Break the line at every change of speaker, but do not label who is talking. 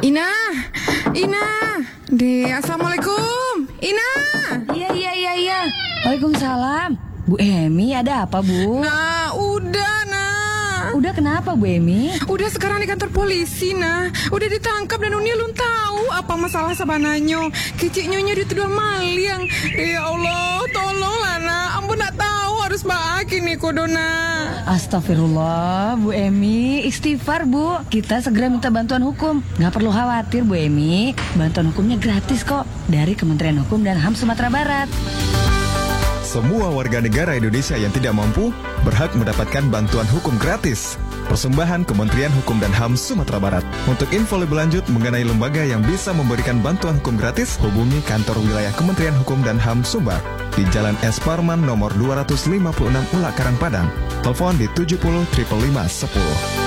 Ina, Assalamualaikum, Ina.
Iya. Waalaikumsalam. Bu Emi, ada apa, Bu? Udah kenapa, Bu Emi?
Udah sekarang di kantor polisi, udah ditangkap dan Unia belum tahu apa masalah sabananyo. Kecik nyonya dituduh maling. Ya Allah, tolonglah, Ampun tak tahu harus bagi nih kodona.
Astagfirullah, Bu Emi, istighfar, Bu. Kita segera minta bantuan hukum. Nggak perlu khawatir, Bu Emi. Bantuan hukumnya gratis kok, dari Kementerian Hukum dan HAM Sumatera Barat.
Semua warga negara Indonesia yang tidak mampu berhak mendapatkan bantuan hukum gratis. Persembahan Kementerian Hukum dan HAM Sumatera Barat. Untuk info lebih lanjut mengenai lembaga yang bisa memberikan bantuan hukum gratis, hubungi kantor wilayah Kementerian Hukum dan HAM Sumbar di Jalan S. Parman nomor 256 Ulak Karangpadang. Telepon di 70 555 10.